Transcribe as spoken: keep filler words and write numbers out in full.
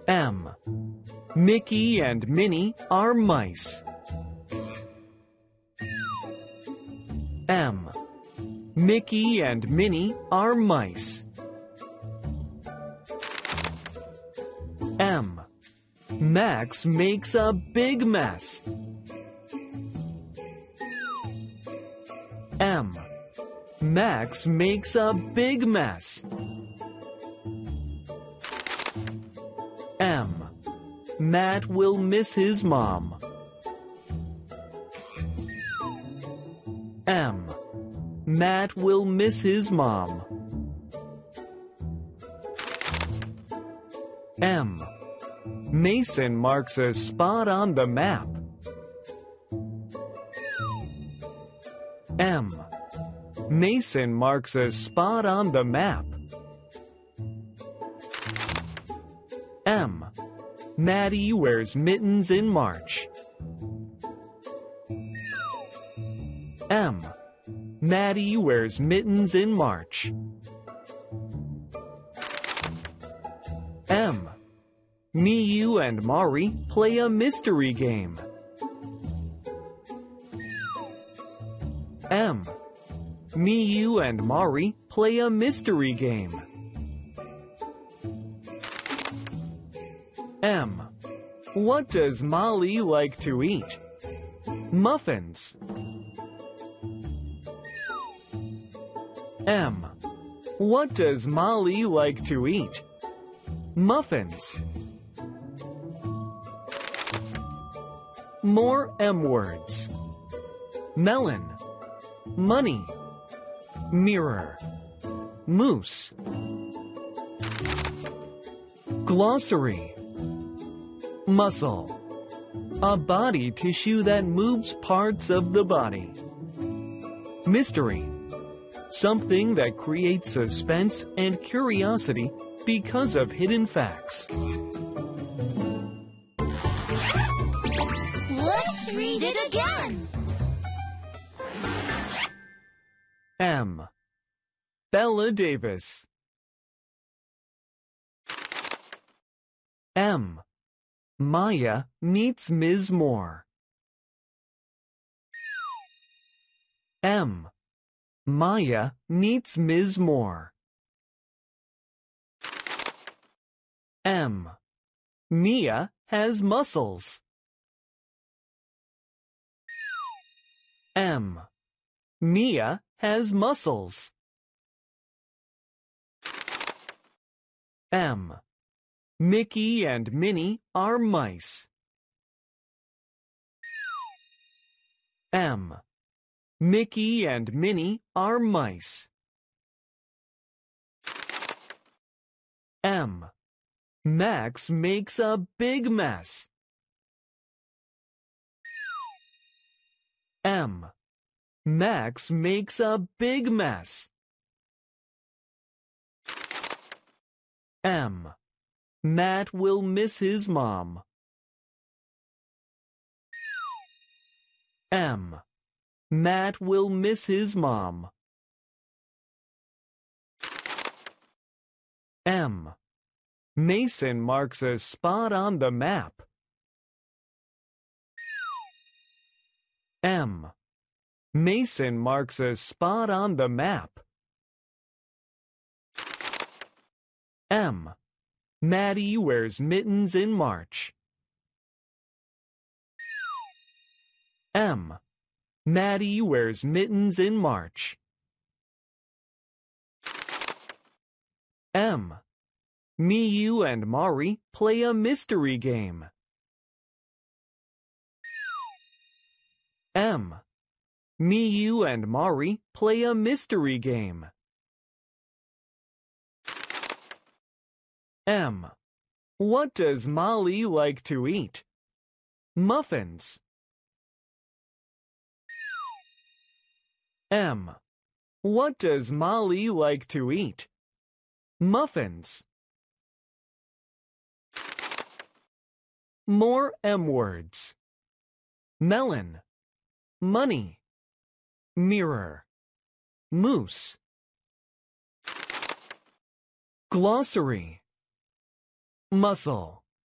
M. Mickey and Minnie are mice. M. Mickey and Minnie are mice. M. Max makes a big mess. M. Max makes a big mess. M. Matt will miss his mom. M. Matt will miss his mom. M. Mason marks a spot on the map. M. Mason marks a spot on the map. M. Maddie wears mittens in March. M. Maddie wears mittens in March. M. Miyu and Mari play a mystery game. M. Miyu and Mari play a mystery game. M. What does Molly like to eat? Muffins. M. What does Molly like to eat? Muffins. More M words. Melon. Money. Mirror. Moose. Glossary. Muscle. A body tissue that moves parts of the body. Mystery. Something that creates suspense and curiosity because of hidden facts. Let's read it again. M. Bella Davis. M. Maya meets Miz Moore. M. Maya meets Miz Moore. M. Mia has muscles. M. Mia has muscles. M. Mickey and Minnie are mice. M. Mickey and Minnie are mice. M. Max makes a big mess. M. Max makes a big mess. M. Matt will miss his mom. M. Matt will miss his mom. M. Mason marks a spot on the map. M. Mason marks a spot on the map. M. Maddie wears mittens in March. M. Maddie wears mittens in March. M. Miyu and Mari play a mystery game. M. Miyu and Mari play a mystery game. M. What does Molly like to eat? Muffins. M. What does Molly like to eat? Muffins. More M words. Melon. Money. Mirror. Moose. Glossary. Muscle.